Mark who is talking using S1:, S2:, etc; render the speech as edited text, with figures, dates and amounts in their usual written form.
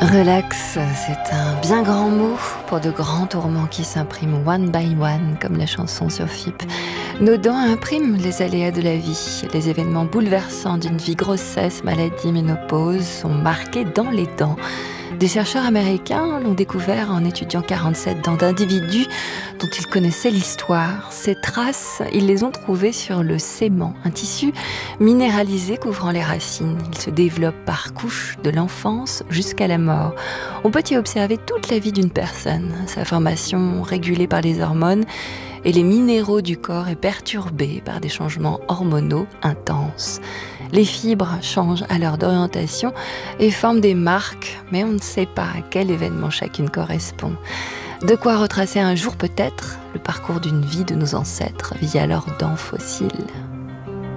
S1: Relax, c'est un bien grand mot pour de grands tourments qui s'impriment one by one, comme la chanson sur FIP. Nos dents impriment les aléas de la vie. Les événements bouleversants d'une vie, grossesse, maladie, ménopause, sont marqués dans les dents. Des chercheurs américains l'ont découvert en étudiant 47 dents d'individus dont ils connaissaient l'histoire. Ces traces, ils les ont trouvées sur le sément, un tissu minéralisé couvrant les racines. Il se développe par couches de l'enfance jusqu'à la mort. On peut y observer toute la vie d'une personne, sa formation régulée par les hormones, et les minéraux du corps est perturbé par des changements hormonaux intenses. Les fibres changent alors d'orientation et forment des marques, mais on ne sait pas à quel événement chacune correspond. De quoi retracer un jour peut-être le parcours d'une vie de nos ancêtres via leurs dents fossiles.